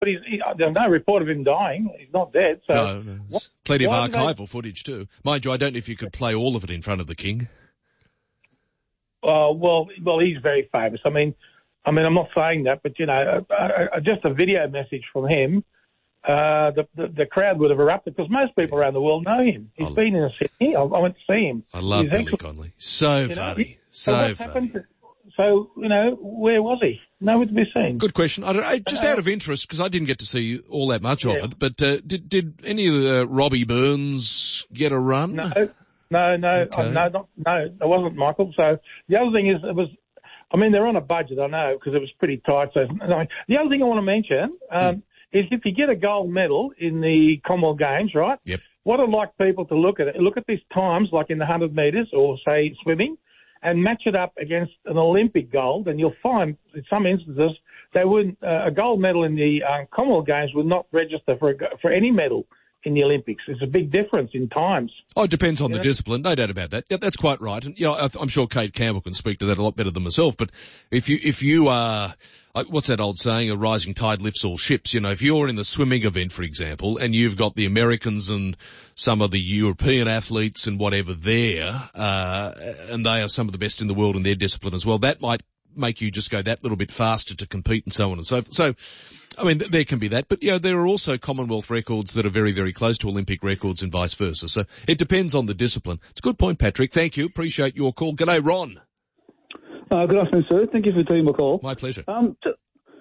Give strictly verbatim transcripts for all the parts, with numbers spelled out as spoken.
but he's, he, there's no report of him dying. He's not dead. So no, no. What, plenty of archival they... footage too. Mind you, I don't know if you could play all of it in front of the king. Uh, well, well, he's very famous. I mean, I mean, I'm not saying that, but you know, uh, uh, just a video message from him, uh, the, the the crowd would have erupted because most people around the world know him. He's I'll... been in Sydney. I, I went to see him. I love he's Billy excellent. Connolly. So you funny, know, so, so funny. To, so you know, where was he? Nowhere to be seen. Good question. I don't, I, just uh, out of interest, because I didn't get to see all that much yeah. of it. But uh, did did any of uh, Robbie Burns get a run? No. No, no, okay. oh, no, not, no, it wasn't, Michael. So the other thing is, it was, I mean, they're on a budget, I know, because it was pretty tight. So no, the other thing I want to mention um, mm. is if you get a gold medal in the Commonwealth Games, right? Yep. What I'd like people to look at it, look at these times, like in the one hundred metres or say swimming, and match it up against an Olympic gold, and you'll find in some instances they wouldn't uh, a gold medal in the uh, Commonwealth Games would not register for a, for any medal in the Olympics. It's a big difference in times. Oh, it depends on you the know? discipline, no doubt about that. Yeah, that's quite right. And, you know, I'm sure Kate Campbell can speak to that a lot better than myself, but if you, if you are, what's that old saying, a rising tide lifts all ships, you know, if you're in the swimming event, for example, and you've got the Americans and some of the European athletes and whatever there, uh, and they are some of the best in the world in their discipline as well, that might make you just go that little bit faster to compete and so on and so forth. So, I mean, th- there can be that, but, you know, there are also Commonwealth records that are very, very close to Olympic records and vice versa. So it depends on the discipline. It's a good point, Patrick. Thank you. Appreciate your call. G'day, Ron. Uh, good afternoon, sir. Thank you for taking my call. My pleasure. Um, to,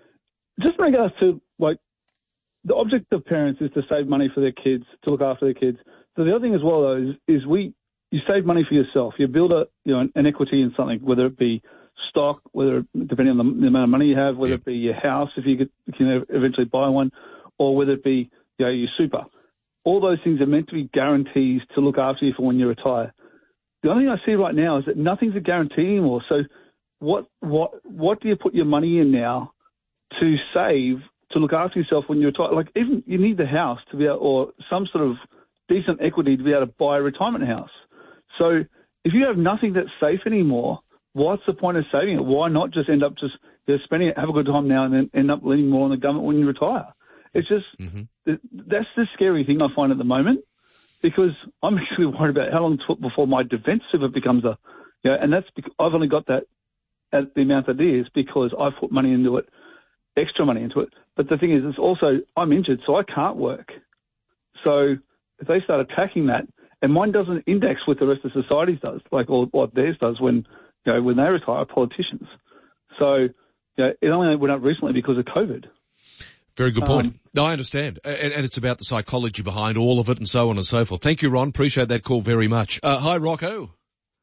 just in regards to, like, the object of parents is to save money for their kids, to look after their kids. So the other thing as well, though, is, is we, you save money for yourself. You build a, you know, an, an equity in something, whether it be stock, whether depending on the, the amount of money you have, whether yep. it be your house if you could, you can eventually buy one, or whether it be you know, your super. All those things are meant to be guarantees to look after you for when you retire. The only thing I see right now is that nothing's a guarantee anymore. So what what what do you put your money in now to save to look after yourself when you retire? Like even you need the house to be able, or some sort of decent equity to be able to buy a retirement house. So if you have nothing that's safe anymore, what's the point of saving it? Why not just end up just you know, spending it, have a good time now, and then end up leaning more on the government when you retire? It's just mm-hmm. th- that's the scary thing I find at the moment, because I'm actually worried about how long it took before my defence super becomes a, you know, and that's because I've only got that at the amount that it is because I've put money into it, extra money into it. But the thing is, it's also I'm injured, so I can't work. So if they start attacking that, and mine doesn't index with the rest of society's does, like or what theirs does when. You know, when they retire, politicians. So, you know, it only went up recently because of COVID. Very good point. Um, no, I understand. And, and it's about the psychology behind all of it and so on and so forth. Thank you, Ron. Appreciate that call very much. Uh, hi, Rocco.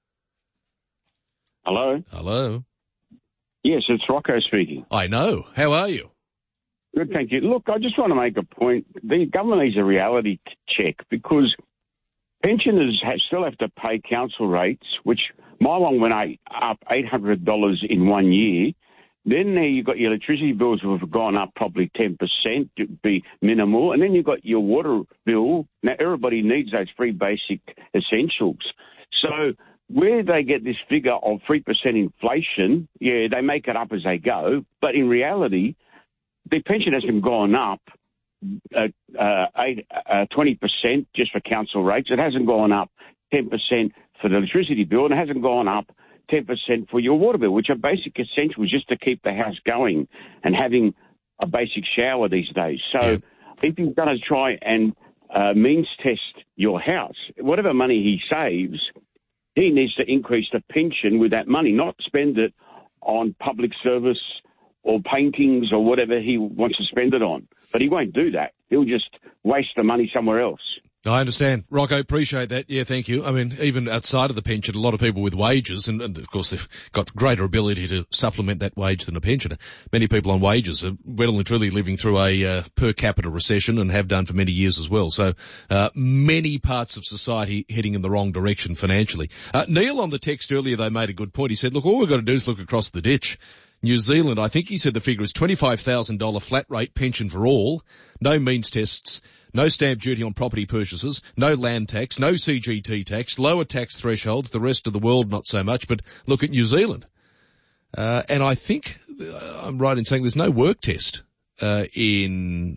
Hello. Hello. Yes, it's Rocco speaking. I know. How are you? Good, thank you. Look, I just want to make a point. The government needs a reality check because pensioners have, still have to pay council rates, which my one went up eight hundred dollars in one year. Then there you've got your electricity bills which have gone up probably ten percent to be minimal. And then you've got your water bill. Now, everybody needs those three basic essentials. So where they get this figure of three percent inflation, yeah, they make it up as they go. But in reality, the pension hasn't gone up uh, uh, eight, uh, twenty percent just for council rates. It hasn't gone up ten percent for the electricity bill, and it hasn't gone up ten percent for your water bill, which are basic essentials just to keep the house going and having a basic shower these days. So yeah. if you're going to try and uh, means test your house, whatever money he saves, he needs to increase the pension with that money, not spend it on public service or paintings or whatever he wants to spend it on. But he won't do that. He'll just waste the money somewhere else. I understand. Rocco, appreciate that. Yeah, thank you. I mean, even outside of the pension, a lot of people with wages, and, and of course they've got greater ability to supplement that wage than a pensioner. Many people on wages are well and truly living through a uh, per capita recession and have done for many years as well. So uh, many parts of society heading in the wrong direction financially. Uh, Neil on the text earlier, though, made a good point. He said, look, all we've got to do is look across the ditch. New Zealand, I think he said the figure is twenty-five thousand dollars flat rate pension for all, no means tests, no stamp duty on property purchases, no land tax, no C G T tax, lower tax thresholds, the rest of the world not so much, but look at New Zealand. Uh, and I think uh, I'm right in saying there's no work test uh, in